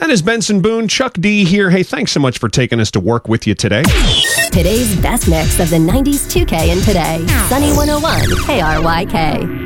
That is Benson Boone, Chuck D here. Hey, thanks so much for taking us to work with you today. Today's best mix of the 90s 2K and today. Sunny 101 KRYK.